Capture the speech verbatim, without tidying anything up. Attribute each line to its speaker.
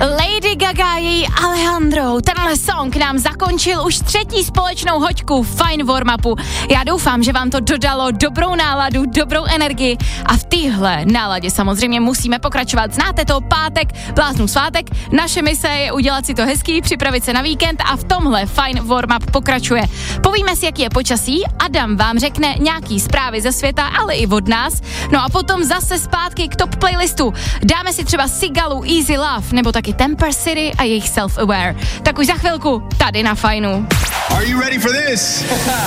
Speaker 1: Lady Gaga, její Alejandro. Tenhle song nám zakončil už třetí společnou hoďku Fajn warm-upu. Já doufám, že vám to dodalo dobrou náladu, dobrou energii a v téhle náladě samozřejmě musíme pokračovat. Znáte to, pátek, bláznův svátek, naše mise je udělat si to hezký, připravit se na víkend a v tomhle Fajn warm-up pokračuje. Povíme si, jaký je počasí, Adam vám řekne nějaký zprávy ze světa, ale i od nás. No a potom zase zpátky k top playlistu. Dáme si třeba Sigalu Easy Love nebo taky Temper City a jejich Self-Aware. Tak už za chvilku tady na Fajnu.
Speaker 2: Are you ready for this?